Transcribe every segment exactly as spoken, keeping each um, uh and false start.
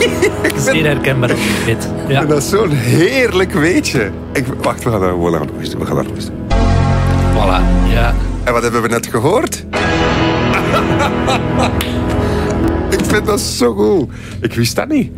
Zeer herkenbaar op dit. Ja. Dat is zo'n heerlijk weetje. Ik, wacht, we gaan dat, we gaan dat nog eens doen. We gaan dat nog eens doen. Voilà, ja. En wat hebben we net gehoord? Ik vind dat zo goed. Ik wist dat niet.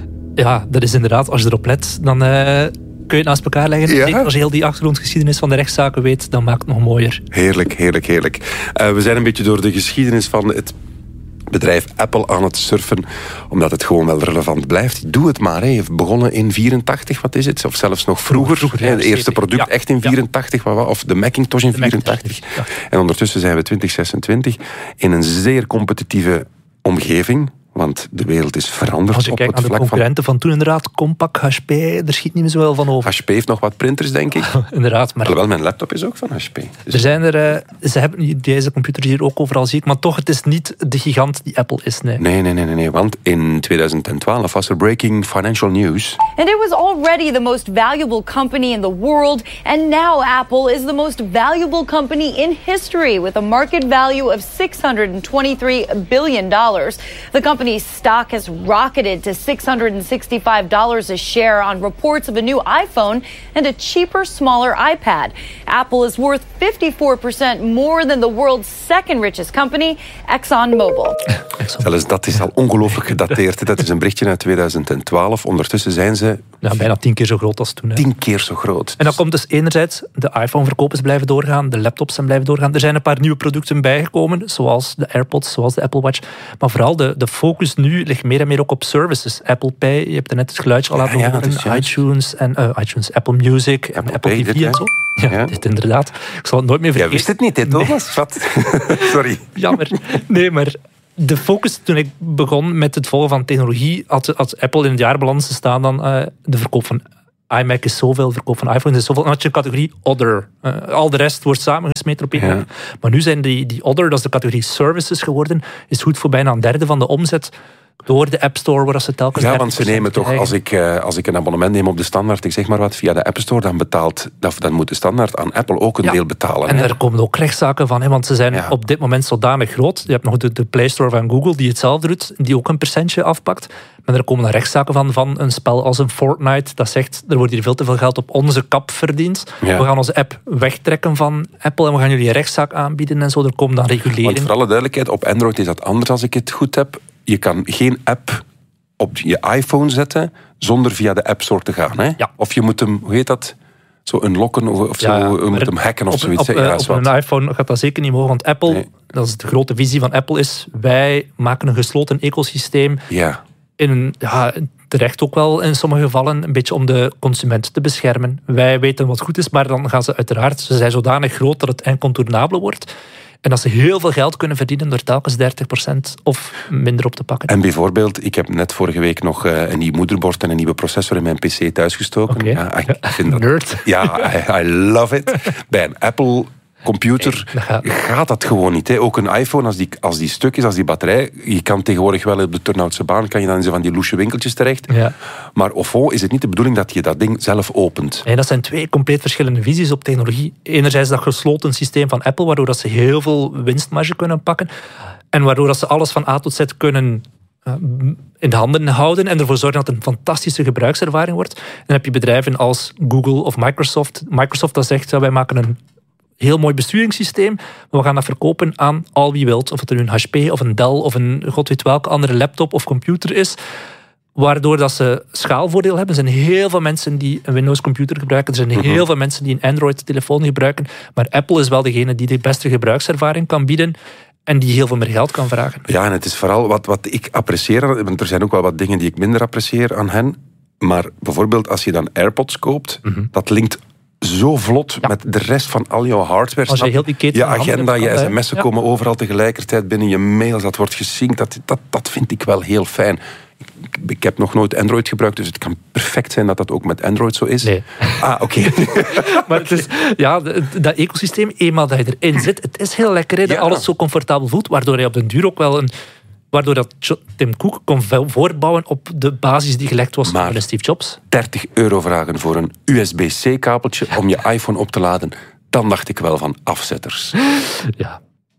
Ja, dat is inderdaad, als je erop let, dan uh, kun je het naast elkaar leggen. Ja. Zeker als je heel die achtergrondgeschiedenis van de rechtszaken weet, dan maakt het nog mooier. Heerlijk, heerlijk, heerlijk. Uh, we zijn een beetje door de geschiedenis van het bedrijf Apple aan het surfen, omdat het gewoon wel relevant blijft. Doe het maar. Hij heeft begonnen in vierentachtig, wat is het? Of zelfs nog vroeger. vroeger ja, het eerste product ja. echt in vierentachtig, ja. of de Macintosh in de vierentachtig. Macintosh, ja. En ondertussen zijn we twintig zesentwintig in een zeer competitieve omgeving. Want de wereld is veranderd. Als je op kijkt het naar de vlak concurrenten van... van toen inderdaad, Compaq, H P, er schiet niet meer zoveel van over. H P heeft nog wat printers, denk ik. Inderdaad. Maar Alhoewel, mijn laptop is ook van H P. Dus er zijn er, uh, ze hebben deze computers hier ook overal, zie ik. Maar toch, het is niet de gigant die Apple is. Nee, nee, nee, nee. nee, nee want in twintig twaalf was er breaking financial news. And it was already the most valuable company in the world. And now Apple is the most valuable company in history with a market value of six hundred twenty-three billion dollars. The company's stock has rocketed to six hundred sixty-five dollars a share on reports of a new iPhone and a cheaper, smaller iPad. Apple is worth fifty-four percent more than the world's second richest company, ExxonMobil. Zelfs dat is al ongelooflijk gedateerd. Dat is een berichtje uit twintig twaalf. Ondertussen zijn ze... Ja, bijna tien keer zo groot als toen. Hè. Tien keer zo groot. En dan komt dus enerzijds de iPhone-verkopers blijven doorgaan, de laptops zijn blijven doorgaan. Er zijn een paar nieuwe producten bijgekomen, zoals de AirPods, zoals de Apple Watch. Maar vooral de, de focus nu ligt meer en meer ook op services. Apple Pay, je hebt er net het geluidje al ja, laten ja, horen. iTunes en uh, iTunes, Apple Music en Apple, Apple Pay, T V dit, en zo. Ja, ja, dit inderdaad. Ik zal het nooit meer vergeten. Jij wist het niet, hè, Thomas? Nee. Sorry. Jammer. Nee, maar de focus toen ik begon met het volgen van technologie, had, had Apple in het jaarbalans staan dan uh, de verkoop van iMac is zoveel, verkoop van iPhone is zoveel. Dan had je een categorie Other. Uh, al de rest wordt samengesmeten op één. Ja. Maar nu zijn die, die Other, dat is de categorie Services geworden, is goed voor bijna een derde van de omzet door de App Store, waar ze telkens... Ja, want ze nemen toch, als ik, uh, als ik een abonnement neem op de standaard, ik zeg maar wat, via de App Store, dan betaalt, dan moet de standaard aan Apple ook een ja. deel betalen. En hè? er komen ook rechtszaken van, hè, want ze zijn ja. op dit moment zodanig groot. Je hebt nog de, de Play Store van Google, die hetzelfde doet, die ook een percentje afpakt. Maar er komen dan rechtszaken van, van een spel als een Fortnite, dat zegt, er wordt hier veel te veel geld op onze kap verdiend. Ja. We gaan onze app wegtrekken van Apple en we gaan jullie een rechtszaak aanbieden en zo. Er komen dan reguleringen. Want voor alle duidelijkheid, op Android is dat anders als ik het goed heb. Je kan geen app op je iPhone zetten zonder via de App Store te gaan. Hè? Ja. Of je moet hem, hoe heet dat, zo unlocken of zo, ja, je moet hem hacken of op, zoiets. Op, ja, op, op een iPhone gaat dat zeker niet mogen, want Apple, nee. dat is de grote visie van Apple, is wij maken een gesloten ecosysteem. Ja. In een, ja, terecht ook wel in sommige gevallen, een beetje om de consument te beschermen. Wij weten wat goed is, maar dan gaan ze uiteraard, ze zijn zodanig groot dat het incontournabel wordt. En dat ze heel veel geld kunnen verdienen door telkens dertig procent of minder op te pakken. En bijvoorbeeld, ik heb net vorige week nog een nieuw moederbord en een nieuwe processor in mijn pc thuisgestoken. Okay. Ja, ik vind dat, Nerd. Ja, I, I love it. Bij een Apple computer nee, dat gaat. gaat dat gewoon niet. Hè. Ook een iPhone, als die, als die stuk is, als die batterij... Je kan tegenwoordig wel op de Turnhoutse baan, kan je dan in zo van die loesje winkeltjes terecht. Ja. Maar of oh, is het niet de bedoeling dat je dat ding zelf opent? Nee, dat zijn twee compleet verschillende visies op technologie. Enerzijds dat gesloten systeem van Apple, waardoor dat ze heel veel winstmarge kunnen pakken. En waardoor dat ze alles van A tot Z kunnen in de handen houden en ervoor zorgen dat het een fantastische gebruikservaring wordt. Dan heb je bedrijven als Google of Microsoft. Microsoft dat zegt, ja, wij maken een heel mooi besturingssysteem, maar we gaan dat verkopen aan al wie wilt. Of het er nu een H P of een Dell of een god weet welke andere laptop of computer is. Waardoor dat ze schaalvoordeel hebben. Er zijn heel veel mensen die een Windows computer gebruiken. Er zijn heel mm-hmm. veel mensen die een Android telefoon gebruiken. Maar Apple is wel degene die de beste gebruikservaring kan bieden en die heel veel meer geld kan vragen. Ja, en het is vooral wat, wat ik apprecieer, want er zijn ook wel wat dingen die ik minder apprecieer aan hen. Maar bijvoorbeeld als je dan AirPods koopt, mm-hmm. dat linkt zo vlot ja. met de rest van al jouw hardware. Als je heel die keten je agenda, je sms'en ja. komen overal tegelijkertijd binnen, je mails, dat wordt gesynct. Dat, dat, dat vind ik wel heel fijn. Ik, ik heb nog nooit Android gebruikt, dus het kan perfect zijn dat dat ook met Android zo is. Nee. Ah, oké. Okay. Maar het is, ja, dat ecosysteem, eenmaal dat je erin zit, het is heel lekker, hè, dat ja. alles zo comfortabel voelt, waardoor je op den duur ook wel een... Waardoor dat Tim Cook kon voortbouwen op de basis die gelegd was door Steve Jobs. dertig euro vragen voor een U S B C-kabeltje om je iPhone op te laden, dan dacht ik wel van afzetters. Ja.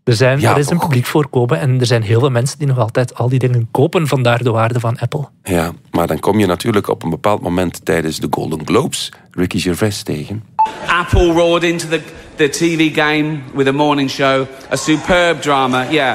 Er, zijn, Ja, er is een toch. publiek voorkomen en er zijn heel veel mensen die nog altijd al die dingen kopen, vandaar de waarde van Apple. Ja, maar dan kom je natuurlijk op een bepaald moment tijdens de Golden Globes Ricky Gervais tegen. Apple roared into the, the T V game with a morning show. A superb drama, yeah.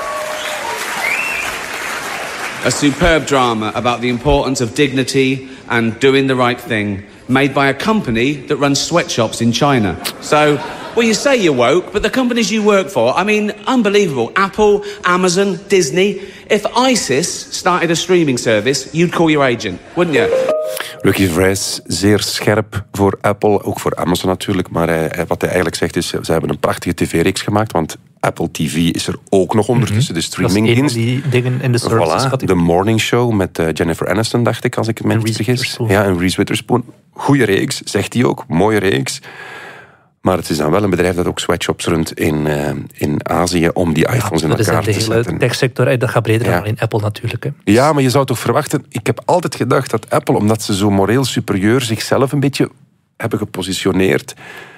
A superb drama about the importance of dignity and doing the right thing, made by a company that runs sweatshops in China. So, well, you say you're woke, but the companies you work for, I mean, unbelievable. Apple, Amazon, Disney. If ISIS started a streaming service, you'd call your agent, wouldn't you? Ricky Gervais, zeer scherp voor Apple, ook voor Amazon natuurlijk. Maar hij, wat hij eigenlijk zegt is, ze hebben een prachtige tv-reeks gemaakt, want Apple T V is er ook nog ondertussen, de streamingdienst. Dat is een van die dingen in de services. Voilà, de Morning Show met uh, Jennifer Aniston, dacht ik, als ik het me niet vergis. Ja, en Reese Witherspoon. Goeie reeks, zegt hij ook. Mooie reeks. Maar het is dan wel een bedrijf dat ook sweatshops runt in, uh, in Azië om die iPhones ja, in elkaar te zetten. zetten. De hele techsector, dat gaat breder ja. dan in Apple natuurlijk. Hè. Ja, maar je zou toch verwachten... Ik heb altijd gedacht dat Apple, omdat ze zo moreel superieur zichzelf een beetje hebben gepositioneerd,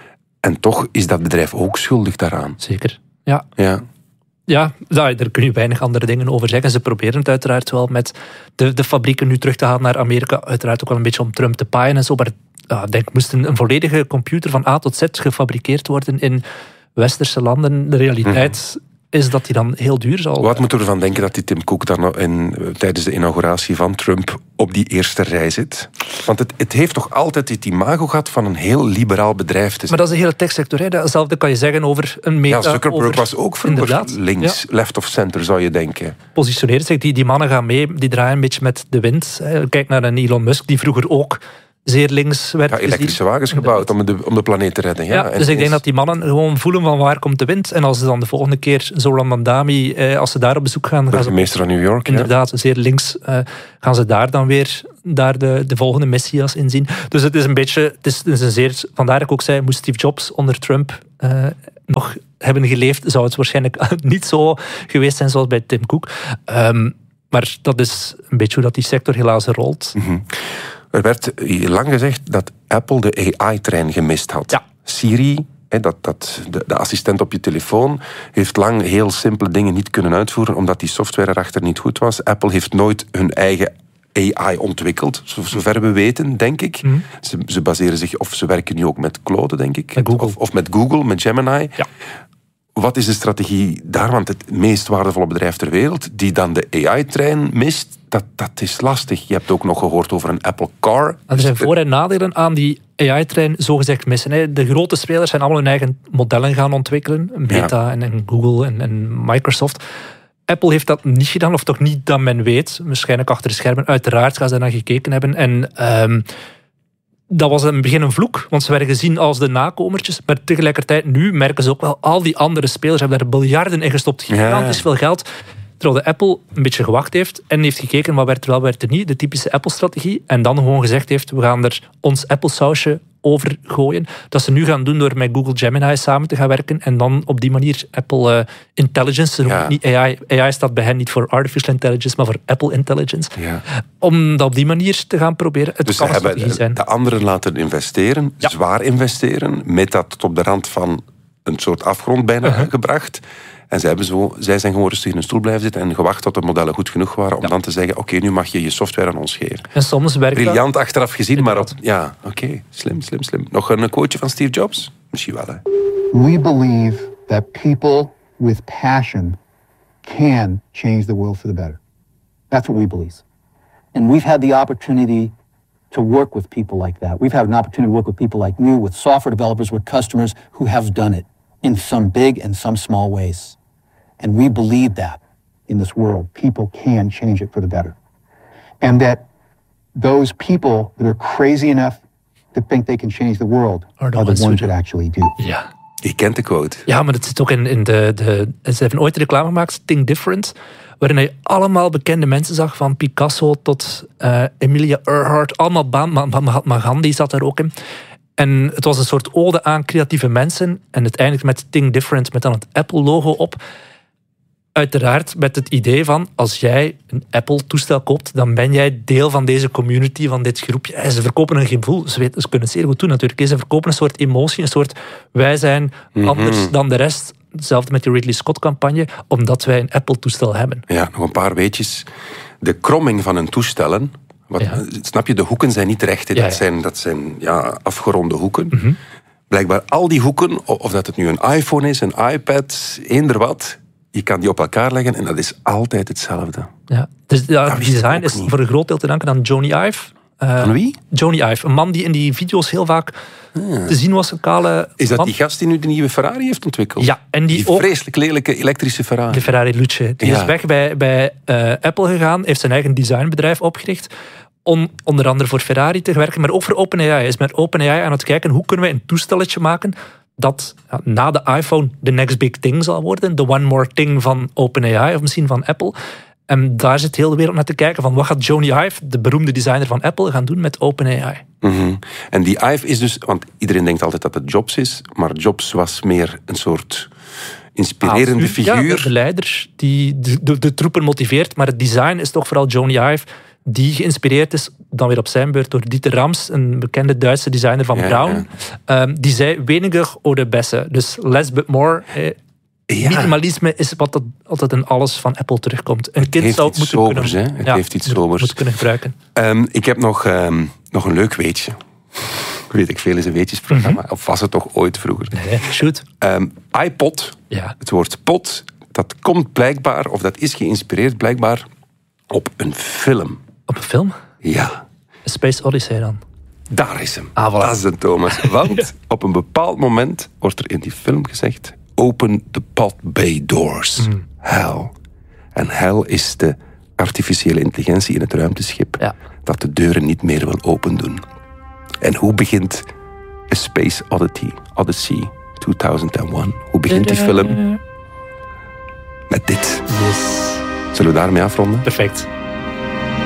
en toch is dat bedrijf ook schuldig daaraan. Zeker, ja. Ja. Ja, daar kun je weinig andere dingen over zeggen. Ze proberen het uiteraard wel met de, de fabrieken nu terug te halen naar Amerika. Uiteraard ook wel een beetje om Trump te paaien en zo. Maar ja, ik denk, moest een, een volledige computer van A tot Z gefabriceerd worden in westerse landen. De realiteit mm-hmm. is dat die dan heel duur zal... Wat moeten we ervan denken dat die Tim Cook dan in, tijdens de inauguratie van Trump op die eerste rij zit? Want het, het heeft toch altijd dit imago gehad van een heel liberaal bedrijf. Maar dat is de hele techsector. Hè. Hetzelfde kan je zeggen over een meta. Ja, Zuckerberg over, was ook vroeger links, ja. left of center, zou je denken. Positioneert zich, die, die mannen gaan mee, die draaien een beetje met de wind. Kijk naar een Elon Musk, die vroeger ook zeer links werd ja, elektrische wagens gebouwd om de, om de planeet te redden. Ja, ja, dus ik denk dat die mannen gewoon voelen van waar komt de wind. En als ze dan de volgende keer Zoran Mandami, eh, als ze daar op bezoek gaan... Burgemeester van New York. Inderdaad, ja. zeer links. Uh, gaan ze daar dan weer daar de, de volgende messias in zien. Dus het is een beetje... Het is, het is een zeer, vandaar dat ik ook zei, moest Steve Jobs onder Trump uh, nog hebben geleefd, zou het waarschijnlijk niet zo geweest zijn zoals bij Tim Cook. Um, maar dat is een beetje hoe dat die sector helaas rolt. Mm-hmm. Er werd lang gezegd dat Apple de A I-trein gemist had. Ja. Siri, dat, dat, de, de assistent op je telefoon, heeft lang heel simpele dingen niet kunnen uitvoeren, omdat die software erachter niet goed was. Apple heeft nooit hun eigen A I ontwikkeld, zover we weten, denk ik. Mm. Ze, ze baseren zich, of ze werken nu ook met Claude, denk ik. Met Google. Of, of met Google, met Gemini. Ja. Wat is de strategie daar? Want het meest waardevolle bedrijf ter wereld, die dan de A I-trein mist, dat, dat is lastig. Je hebt ook nog gehoord over een Apple Car. Er zijn voor- en nadelen aan die A I-trein zogezegd missen. De grote spelers zijn allemaal hun eigen modellen gaan ontwikkelen. Meta ja. en, en Google en, en Microsoft. Apple heeft dat niet gedaan, of toch niet dat men weet. Waarschijnlijk achter de schermen. Uiteraard gaan ze naar gekeken hebben. En... Um, dat was in het begin een vloek, want ze werden gezien als de nakomertjes. Maar tegelijkertijd, nu merken ze ook wel, al die andere spelers hebben daar biljarden in gestopt. Gigantisch ja. veel geld. Terwijl de Apple een beetje gewacht heeft en heeft gekeken wat werd er wel, wat werd er niet. De typische Apple-strategie. En dan gewoon gezegd heeft, we gaan er ons Apple-sausje over gooien. Dat ze nu gaan doen door met Google Gemini samen te gaan werken. En dan op die manier Apple uh, Intelligence, ze noemen ja. niet A I. A I staat bij hen niet voor Artificial Intelligence, maar voor Apple Intelligence. Ja. Om dat op die manier te gaan proberen. Het dus kan ze hebben zijn. de anderen laten investeren, ja. zwaar investeren, met dat tot op de rand van een soort afgrond bijna uh-huh. gebracht. En zij, hebben zo, zij zijn gewoon rustig in hun stoel blijven zitten en gewacht tot de modellen goed genoeg waren om ja. dan te zeggen, oké, okay, nu mag je je software aan ons geven. En soms werkt Briljant dat. achteraf gezien, maar op, ja, oké, okay, slim, slim, slim. Nog een quoteje van Steve Jobs? Misschien wel, hè. We believe that people with passion can change the world for the better. That's what we believe. And we've had the opportunity to work with people like that. We've had an opportunity to work with people like you, with software developers, with customers who have done it in some big and some small ways. And we believe that in this world, people can change it for the better. And that those people that are crazy enough to think they can change the world are the, are the ones that actually do. Ja. Je kent de quote. Ja, maar het zit ook in, in de, de... Ze hebben ooit reclame gemaakt, Think Different, waarin je allemaal bekende mensen zag, van Picasso tot uh, Emilia Earhart, allemaal baan, Mahatma Gandhi zat er ook in. En het was een soort ode aan creatieve mensen. En uiteindelijk met Think Different, met dan het Apple-logo op. Uiteraard met het idee van, als jij een Apple-toestel koopt, dan ben jij deel van deze community, van dit groepje. En ze verkopen een gevoel, ze, weten, ze kunnen het zeer goed doen natuurlijk. Ze verkopen een soort emotie, een soort wij zijn mm-hmm. anders dan de rest. hetzelfde met die Ridley Scott-campagne, omdat wij een Apple-toestel hebben. Ja, nog een paar weetjes. De kromming van een toestellen, wat, Ja. snap je, de hoeken zijn niet recht, hè. Ja, dat ja. zijn, dat zijn ja, afgeronde hoeken. Mm-hmm. Blijkbaar al die hoeken, of dat het nu een iPhone is, een iPad, eender wat, je kan die op elkaar leggen en dat is altijd hetzelfde. Ja. Dus ja, Dat het wist ik design ook is niet. voor een groot deel te danken aan Jony Ive. Uh, Van wie? Jony Ive, een man die in die video's heel vaak te zien was. Een kale Is dat man. die gast die nu de nieuwe Ferrari heeft ontwikkeld? Ja, en die, Die ook vreselijk lelijke elektrische Ferrari. de Ferrari Luce. Die Ja. is weg bij, bij uh, Apple gegaan, heeft zijn eigen designbedrijf opgericht. Om onder andere voor Ferrari te werken, maar ook voor OpenAI. Hij is met OpenAI aan het kijken hoe kunnen we een toestelletje maken dat ja, na de iPhone de next big thing zal worden. De one more thing van OpenAI of misschien van Apple. En daar zit heel de wereld naar te kijken van wat gaat Jony Ive, de beroemde designer van Apple, gaan doen met OpenAI. Mm-hmm. En die Ive is dus, want iedereen denkt altijd dat het Jobs is, maar Jobs was meer een soort inspirerende Ah, figuur. Ja, de leider die de, de, de troepen motiveert, maar het design is toch vooral Jony Ive, die geïnspireerd is, dan weer op zijn beurt, door Dieter Rams, een bekende Duitse designer van Ja, Braun. ja. Um, die zei, weniger oder besser. Dus less but more. Eh, Ja. Minimalisme is wat dat altijd in alles van Apple terugkomt. Een kind heeft zou iets het moeten sobers, kunnen, hè? Het ja, heeft iets moet- sobers. moet kunnen gebruiken. Um, ik heb nog, um, nog een leuk weetje. Weet ik veel, is een weetjesprogramma. Mm-hmm. Of was het toch ooit vroeger? Nee, shoot. Um, iPod, Ja. het woord pot, dat komt blijkbaar, of dat is geïnspireerd blijkbaar op een film. Op een film? Ja, Space Odyssey dan. daar is hem. Ah, voilà. Dat is een Thomas. Want op een bepaald moment wordt er in die film gezegd: open the pod bay doors. Mm. Hell. En hell is de artificiële intelligentie in het ruimteschip Ja. dat de deuren niet meer wil opendoen. En hoe begint A Space Oddity, Odyssey tweeduizend één? Hoe begint die film? Met dit. Yes. Zullen we daarmee afronden? Perfect.